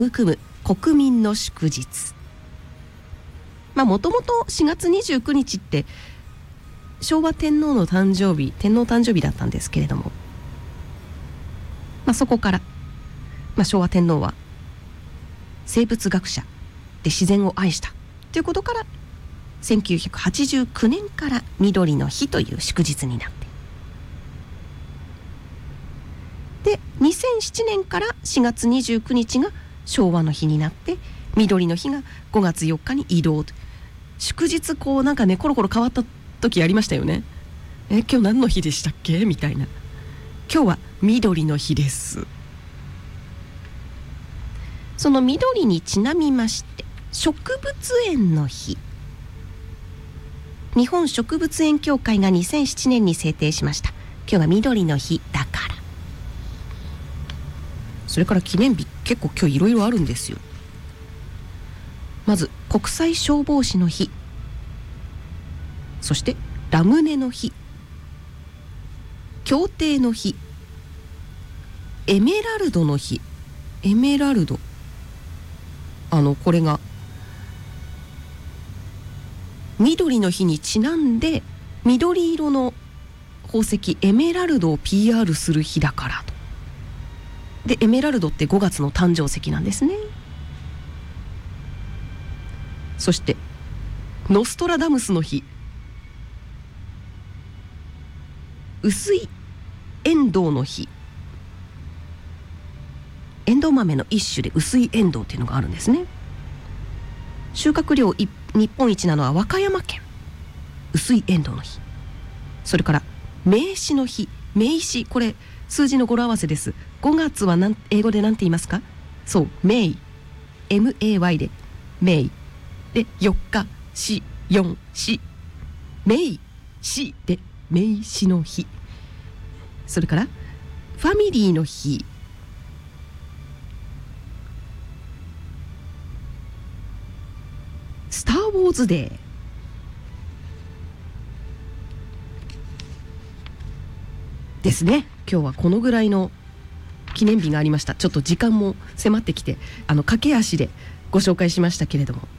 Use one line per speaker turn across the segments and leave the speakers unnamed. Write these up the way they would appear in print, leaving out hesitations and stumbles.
組む国民の祝日。もともと4月29日って昭和天皇の誕生日、天皇誕生日だったんですけれども、そこから、昭和天皇は生物学者で自然を愛したということから1989年から緑の日という祝日になってで2007年から4月29日が昭和の日になって緑の日が5月4日に移動。祝日コロコロ変わった時ありましたよね。今日何の日でしたっけみたいな。今日は緑の日です。その緑にちなみまして植物園の日、日本植物園協会が2007年に制定しました。今日は緑の日だから。それから記念日結構今日いろいろあるんですよ。まず国際消防士の日、そしてラムネの日、協定の日、エメラルドの日。エメラルド、これが緑の日にちなんで緑色の宝石エメラルドを PR する日だからと。でエメラルドって5月の誕生石なんですね。そしてノストラダムスの日、薄いエンドウの日。エンドウ豆の一種で薄いエンドウっていうのがあるんですね。収穫量日本一なのは和歌山県、薄いエンドウの日。それから名詞の日。名詞、これ数字の語呂合わせです。5月は英語で何て言いますか？そう、メイ、 MAY でメイで、4日4、4、4、メイシで名詞の日。それからファミリーの日、スター・ウォーズデーですね。今日はこのぐらいの記念日がありました。ちょっと時間も迫ってきて駆け足でご紹介しましたけれども、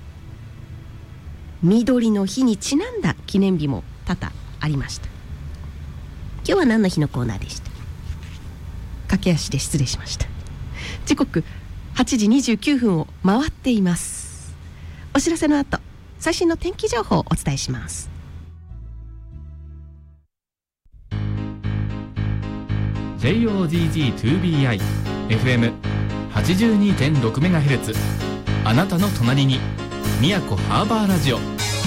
緑の日にちなんだ記念日も多々ありました。今日は何の日のコーナーでした。駆け足で失礼しました。時刻8時29分を回っています。お知らせの後、最新の天気情報をお伝えします。
JOZZ2BI FM82.6MHz あなたの隣に宮古ハーバーラジオ。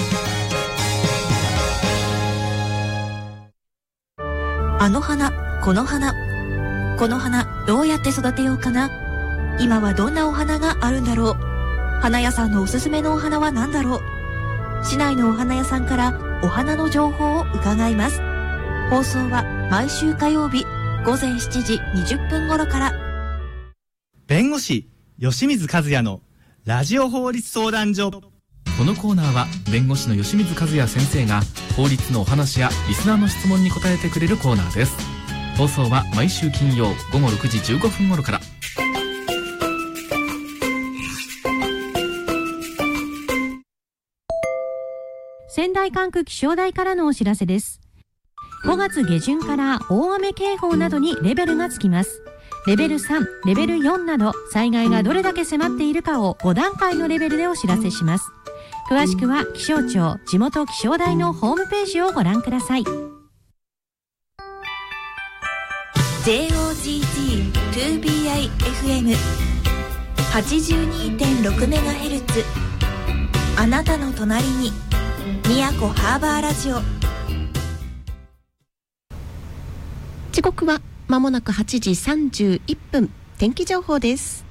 あの花、この花、この花どうやって育てようかな。今はどんなお花があるんだろう。花屋さんのおすすめのお花は何だろう。市内のお花屋さんからお花の情報を伺います。放送は毎週火曜日午前7時20分頃から。
弁護士吉水和也のラジオ法律相談所。
このコーナーは弁護士の吉水和也先生が法律のお話やリスナーの質問に答えてくれるコーナーです。放送は毎週金曜午後6時15分頃から。
仙台管区気象台からのお知らせです。5月下旬から大雨警報などにレベルがつきます。レベル3、レベル4など災害がどれだけ迫っているかを5段階のレベルでお知らせします。詳しくは気象庁地元気象台のホームページをご覧ください。
JOZZ2BI FM82.6MHz あなたの隣に宮古ハーバーラジオ。
時刻はまもなく8時31分、天気情報です。